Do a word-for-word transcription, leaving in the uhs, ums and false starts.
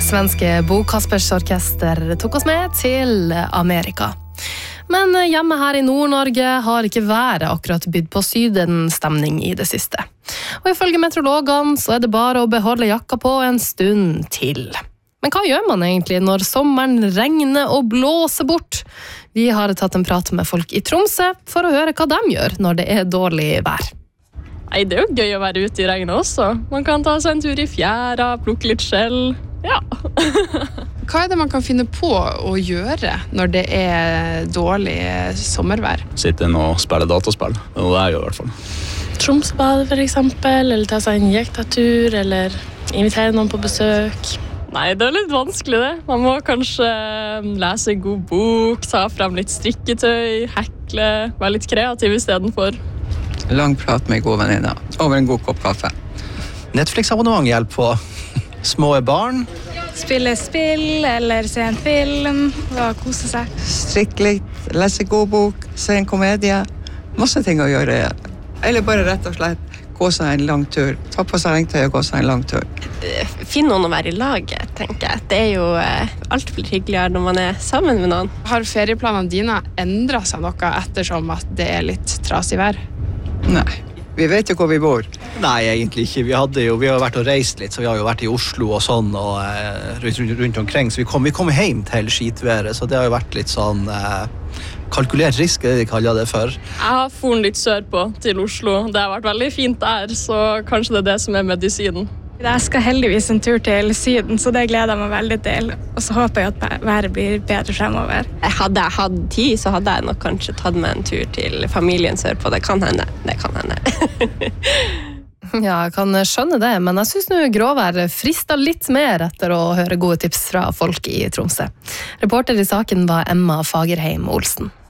svenske Bo Kaspers Orkester tok oss med til Amerika. Men hjemme her i Nord-Norge har ikke været akkurat bydd på sydenstemning i det siste. Og ifølge meteorologene så er det bare å beholde jakka på en stund til. Men hva gjør man egentlig når sommeren regner og blåser bort? Vi har tatt en prat med folk i Tromsø for å høre hva de gjør når det er dårlig vær. Nei, det er jo gøy å være ute i regnet også. Man kan ta seg en tur i fjæra, plukke litt skjell. Ja. Hva er det man kan finne på å gjøre når det er dårlig sommervær? Sitte inn og spille dataspill, og det er jo i hvert fall. Tromsbad for eksempel, eller ta seg en jektatur, eller invitere noen på besøk. Nei, det er litt vanskelig det. Man må kanskje lese en god bok, ta frem litt strikketøy, hekle, være litt kreativ i stedet for. Lang prat med gode venninner, over en god kopp kaffe. Netflix-abonnement hjelper på. Små barn. Spille spill eller se en film og kose seg. Strikke litt, lese god bok, se en komedie. Masse ting å gjøre. Eller bare rett og slett gå seg en lang tur. Ta på seg regntøy og gå seg en lang tur. Finn noen å være i laget, tenker jeg. Det er jo alt for hyggeligere når man er sammen med noen. Har ferieplanene dine endret seg noe ettersom at det er litt trasig vær? Nei, vi vet jo hvor vi bor. Nei, egentlig ikke. Vi, hadde jo, vi har jo vært og reist litt, så vi har jo vært i Oslo og sånn, og eh, rundt, rundt omkring. Så vi kom, vi kom hjem til skitværet, så det har jo vært litt sånn eh, kalkulert risk, det de kaller det for. Jeg har foren litt sørpå til Oslo. Det har vært veldig fint der, så kanskje det er det som er medisinen. Jeg skal heldigvis en tur til syden, så det gleder jeg meg veldig til. Og så håper jeg at været blir bedre fremover. Hadde jeg hatt tid, så hadde jeg nok kanskje tatt med en tur til familien sørpå. Det kan hende. Det kan hende. Ja, jeg kan skjønne det, men jeg synes nå gråvær frister litt mer etter å høre gode tips fra folk i Tromsø. Reporter i saken var Emma Fagerheim Olsen.